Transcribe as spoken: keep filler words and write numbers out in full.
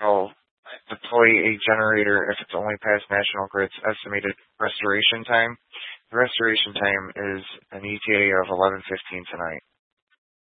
will deploy a generator if it's only past National Grid's estimated restoration time. The restoration time is an E T A of eleven fifteen tonight.